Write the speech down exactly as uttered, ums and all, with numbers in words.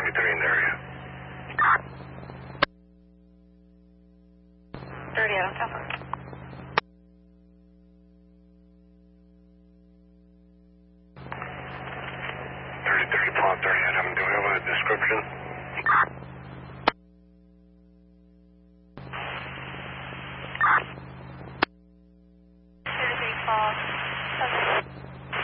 thirty-three in the area. thirty, I don't cover. thirty-three, Paul thirty, Adam. Do we have a description?